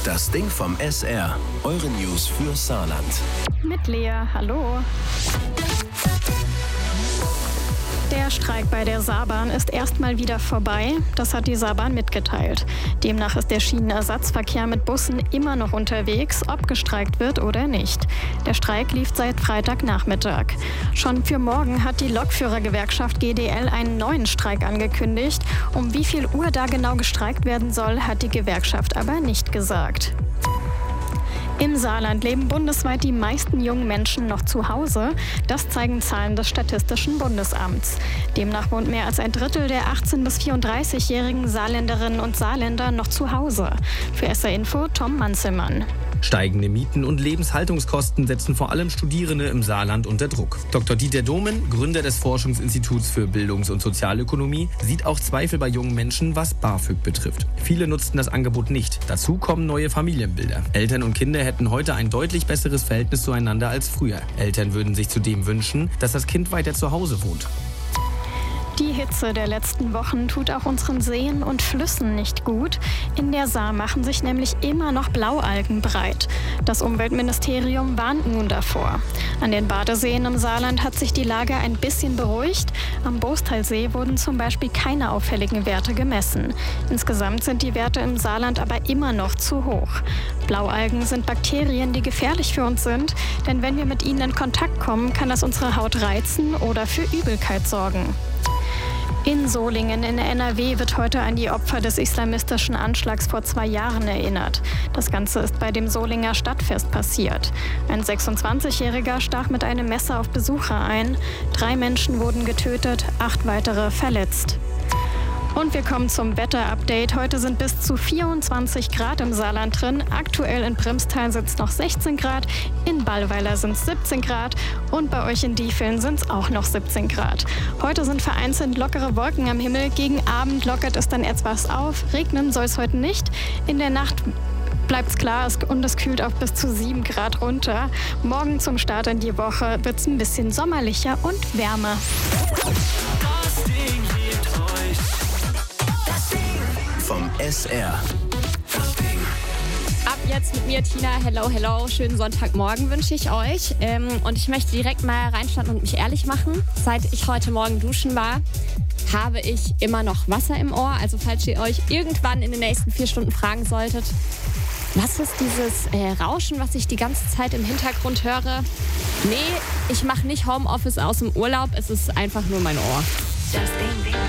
Das Ding vom SR. Eure News für Saarland. Mit Lea, hallo. Der Streik bei der Saarbahn ist erstmal wieder vorbei. Das hat die Saarbahn mitgeteilt. Demnach ist der Schienenersatzverkehr mit Bussen immer noch unterwegs, ob gestreikt wird oder nicht. Der Streik lief seit Freitagnachmittag. Schon für morgen hat die Lokführergewerkschaft GDL einen neuen Streik angekündigt. Um wie viel Uhr da genau gestreikt werden soll, hat die Gewerkschaft aber nicht gesagt. Im Saarland leben bundesweit die meisten jungen Menschen noch zu Hause. Das zeigen Zahlen des Statistischen Bundesamts. Demnach wohnt mehr als ein Drittel der 18- bis 34-jährigen Saarländerinnen und Saarländer noch zu Hause. Für SR Info Tom Manzelmann. Steigende Mieten und Lebenshaltungskosten setzen vor allem Studierende im Saarland unter Druck. Dr. Dieter Domen, Gründer des Forschungsinstituts für Bildungs- und Sozialökonomie, sieht auch Zweifel bei jungen Menschen, was BAföG betrifft. Viele nutzten das Angebot nicht. Dazu kommen neue Familienbilder. Eltern und Kinder hätten heute ein deutlich besseres Verhältnis zueinander als früher. Eltern würden sich zudem wünschen, dass das Kind weiter zu Hause wohnt. Die Hitze der letzten Wochen tut auch unseren Seen und Flüssen nicht gut. In der Saar machen sich nämlich immer noch Blaualgen breit. Das Umweltministerium warnt nun davor. An den Badeseen im Saarland hat sich die Lage ein bisschen beruhigt. Am Boostalsee wurden zum Beispiel keine auffälligen Werte gemessen. Insgesamt sind die Werte im Saarland aber immer noch zu hoch. Blaualgen sind Bakterien, die gefährlich für uns sind, denn wenn wir mit ihnen in Kontakt kommen, kann das unsere Haut reizen oder für Übelkeit sorgen. In Solingen in NRW wird heute an die Opfer des islamistischen Anschlags vor 2 Jahren erinnert. Das Ganze ist bei dem Solinger Stadtfest passiert. Ein 26-Jähriger stach mit einem Messer auf Besucher ein. 3 Menschen wurden getötet, 8 weitere verletzt. Und wir kommen zum Wetter-Update. Heute sind bis zu 24 Grad im Saarland drin. Aktuell in Primstal sind es noch 16 Grad, in Ballweiler sind es 17 Grad und bei euch in Diefeln sind es auch noch 17 Grad. Heute sind vereinzelt lockere Wolken am Himmel. Gegen Abend lockert es dann etwas auf. Regnen soll es heute nicht. In der Nacht bleibt es klar und es kühlt auf bis zu 7 Grad runter. Morgen zum Start in die Woche wird es ein bisschen sommerlicher und wärmer. Vom SR. Ab jetzt mit mir, Tina. Hello, hello. Schönen Sonntagmorgen wünsche ich euch. Und ich möchte direkt mal reinstarten und mich ehrlich machen. Seit ich heute Morgen duschen war, habe ich immer noch Wasser im Ohr. Also falls ihr euch irgendwann in den nächsten 4 Stunden fragen solltet, was ist dieses Rauschen, was ich die ganze Zeit im Hintergrund höre? Nee, ich mache nicht Homeoffice aus dem Urlaub. Es ist einfach nur mein Ohr. Das Ding.